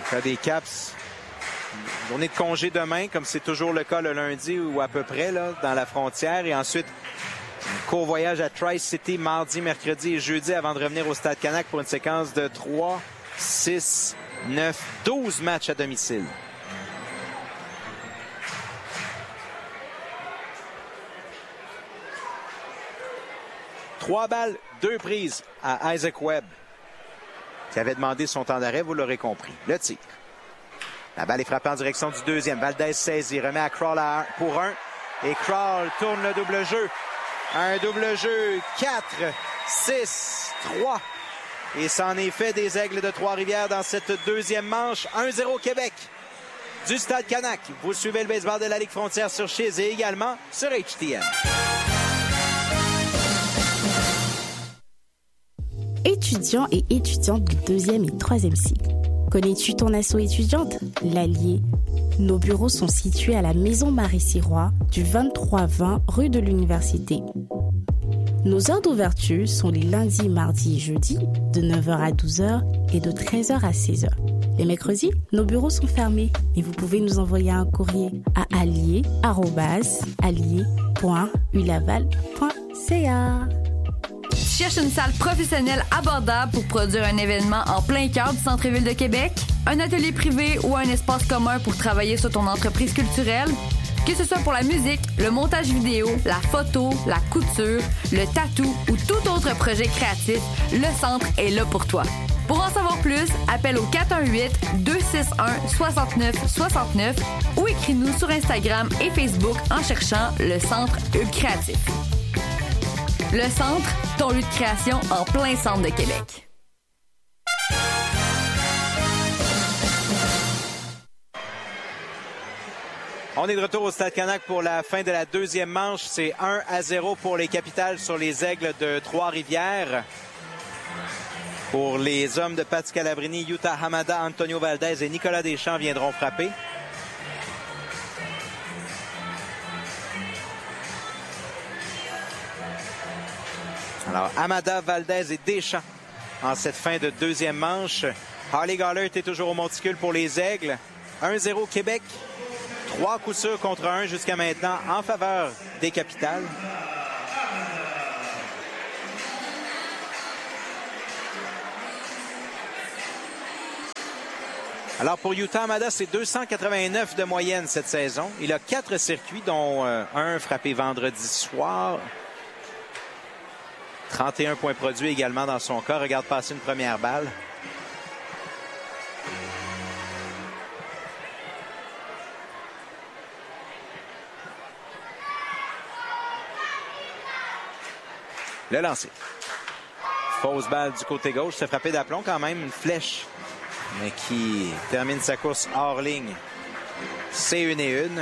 Fait des Caps. Journée de congé demain, comme c'est toujours le cas le lundi ou à peu près, là, dans la frontière. Et ensuite, un court voyage à Tri-City mardi, mercredi et jeudi avant de revenir au Stade Canac pour une séquence de 3, 6, 9, 12 matchs à domicile. Trois balles, 2 prises à Isaac Webb, qui avait demandé son temps d'arrêt, vous l'aurez compris. Le tir. La balle est frappée en direction du deuxième. Valdez saisit, remet à Krall pour 1. Et Krall tourne le double jeu. Un double jeu, 4, 6, 3. Et c'en est fait des Aigles de Trois-Rivières dans cette deuxième manche. 1-0 Québec du Stade Canac. Vous suivez le baseball de la Ligue Frontière sur Chiz et également sur HTM. Étudiants et étudiantes du 2e et 3e cycle. Connais-tu ton asso étudiante? L'Allier. Nos bureaux sont situés à la Maison Marie-Sirois, du 23-20 rue de l'Université. Nos heures d'ouverture sont les lundis, mardis et jeudis, de 9h à 12h et de 13h à 16h. Les mercredis, nos bureaux sont fermés et vous pouvez nous envoyer un courrier à allier@ulaval.ca. Cherche une salle professionnelle abordable pour produire un événement en plein cœur du centre-ville de Québec? Un atelier privé ou un espace commun pour travailler sur ton entreprise culturelle? Que ce soit pour la musique, le montage vidéo, la photo, la couture, le tatou ou tout autre projet créatif, le centre est là pour toi. Pour en savoir plus, appelle au 418-261-6969 ou écris-nous sur Instagram et Facebook en cherchant le Centre Hub Créatif. Le Centre, ton lieu de création en plein centre de Québec. On est de retour au Stade Canac pour la fin de la deuxième manche. C'est 1-0 pour les Capitales sur les Aigles de Trois-Rivières. Pour les hommes de Pat Scalabrini, Yuta Hamada, Antonio Valdez et Nicolas Deschamps viendront frapper. Alors, Hamada, Valdez et Deschamps en cette fin de deuxième manche. Harley Gollert est toujours au monticule pour les Aigles. 1-0 Québec. 3 coups sûrs contre 1 jusqu'à maintenant en faveur des Capitales. Alors pour Yuta Hamada, c'est 289 de moyenne cette saison. Il a 4 circuits, dont un frappé vendredi soir. 31 points produits également dans son cas. Regarde passer une première balle. Le lancer. Fausse balle du côté gauche. C'est frappé d'aplomb quand même. Une flèche. Mais qui termine sa course hors ligne. C'est 1-1.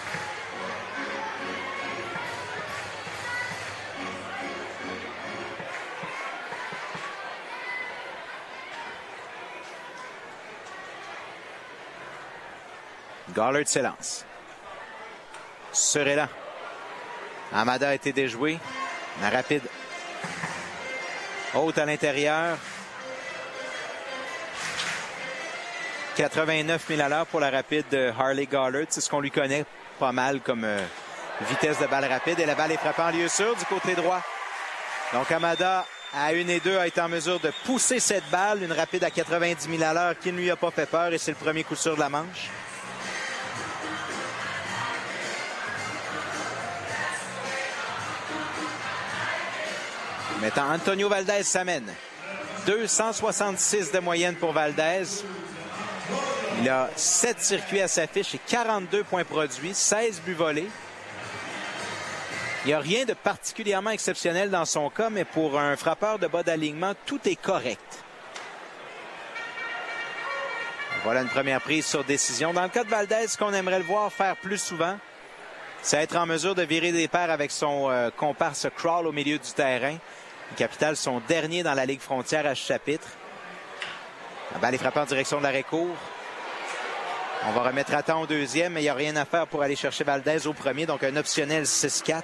Gollert s'élance. Surélans. Hamada a été déjoué. La rapide haute à l'intérieur. 89 000 à l'heure pour la rapide de Harley Gollert. C'est ce qu'on lui connaît pas mal comme vitesse de balle rapide. Et la balle est frappée en lieu sûr du côté droit. Donc Hamada, à 1 et 2, a été en mesure de pousser cette balle. Une rapide à 90 000 à l'heure qui ne lui a pas fait peur. Et c'est le premier coup sûr de la manche. Maintenant, Antonio Valdez s'amène. 266 de moyenne pour Valdez. Il a 7 circuits à sa fiche et 42 points produits, 16 buts volés. Il n'y a rien de particulièrement exceptionnel dans son cas, mais pour un frappeur de bas d'alignement, tout est correct. Voilà une première prise sur décision. Dans le cas de Valdez, ce qu'on aimerait le voir faire plus souvent, c'est être en mesure de virer des paires avec son comparse Krall au milieu du terrain. Les Capitales sont derniers dans la Ligue Frontière à ce chapitre. La balle est frappée en direction de l'arrêt-court. On va remettre à temps au deuxième, mais il n'y a rien à faire pour aller chercher Valdez au premier, donc un optionnel 6-4.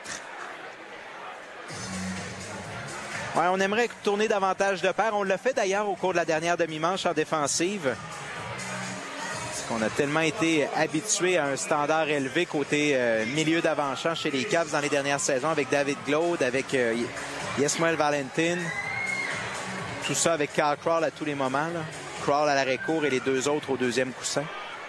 Ouais, on aimerait tourner davantage de paires. On l'a fait d'ailleurs au cours de la dernière demi-manche en défensive. qu'on a tellement été habitué à un standard élevé côté milieu d'avant-champ chez les Cavs dans les dernières saisons avec David Glaude, avec Yesmuel Valentin. Tout ça avec Kyle Crawl à tous les moments. Là. Crawl à l'arrêt-court et les deux autres au deuxième coussin.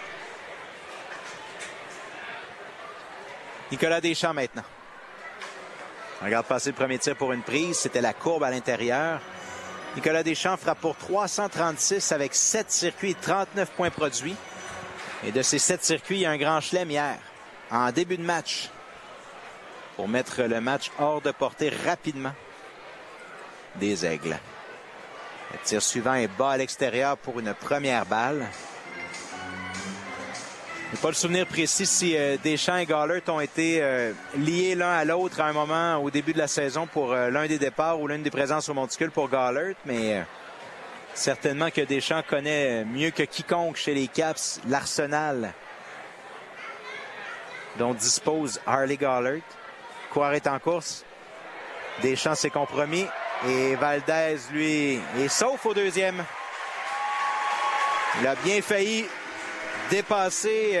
Nicolas Deschamps maintenant. On regarde passer le premier tir pour une prise. C'était la courbe à l'intérieur. Nicolas Deschamps frappe pour 336 avec 7 circuits et 39 points produits. Et de ces 7 circuits, il y a un grand chelem hier, en début de match, pour mettre le match hors de portée rapidement des Aigles. Le tir suivant est bas à l'extérieur pour une première balle. Je n'ai pas le souvenir précis si Deschamps et Gallert ont été liés l'un à l'autre à un moment au début de la saison pour l'un des départs ou l'une des présences au monticule pour Gallert, mais certainement que Deschamps connaît mieux que quiconque chez les Caps l'arsenal dont dispose Harley Gallert. Coire est en course. Deschamps s'est compromis et Valdez, lui, est sauf au deuxième. Il a bien failli dépasser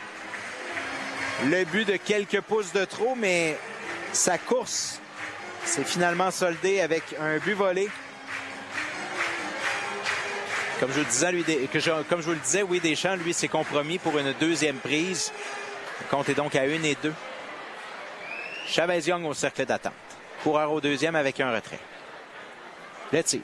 le but de quelques pouces de trop, mais sa course s'est finalement soldée avec un but volé. Comme je vous le disais, oui, Deschamps, lui, s'est compromis pour une deuxième prise. Le compte est donc à 1-2. Chavez-Young au cercle d'attente. Coureur au deuxième avec un retrait. Le tir.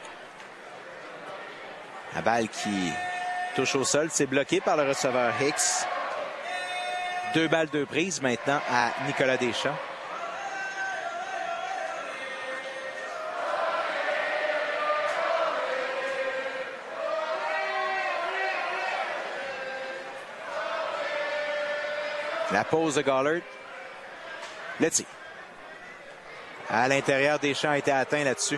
La balle qui touche au sol, c'est bloqué par le receveur Hicks. 2 balles, 2 prises maintenant à Nicolas Deschamps. La pause de Gallert. Le tir. À l'intérieur, Deschamps a été atteint là-dessus.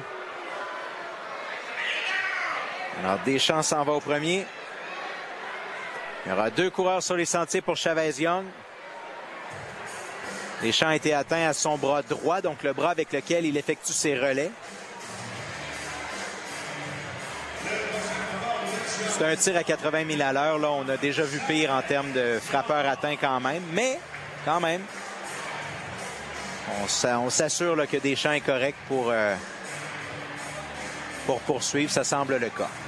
Alors, Deschamps s'en va au premier. Il y aura 2 coureurs sur les sentiers pour Chavez-Young. Deschamps a été atteint à son bras droit, donc le bras avec lequel il effectue ses relais. C'est un tir à 80 000 à l'heure. Là, on a déjà vu pire en termes de frappeurs atteints quand même. Mais, quand même, on s'assure que Deschamps est correct pour poursuivre. Ça semble le cas.